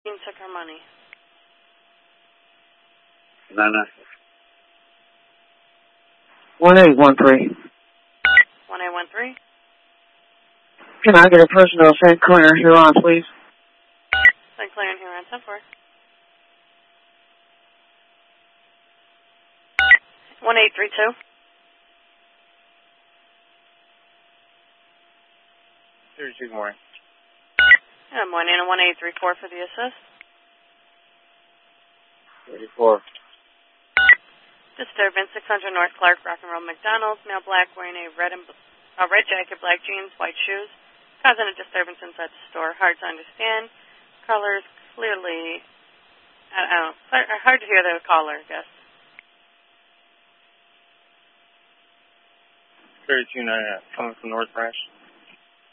team took our money. No. 1813. 1813. Can I get a personal St. Clair Huron, please? St. Clair and Huron, 10-4. 1832. 32 morning. Good morning, and 1834 for the assist. 34. Disturbance, 600 North Clark, Rock and Roll McDonald's, male black wearing a red jacket, black jeans, white shoes, causing a disturbance inside the store. Hard to understand. Colors clearly, I don't know, hard to hear the caller, I guess. 32 coming from North Branch.